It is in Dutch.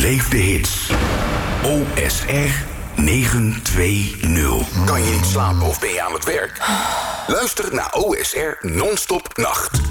Beleef de hits. OSR 920. Kan je niet slapen of ben je aan het werk? Luister naar OSR Non-Stop Nacht.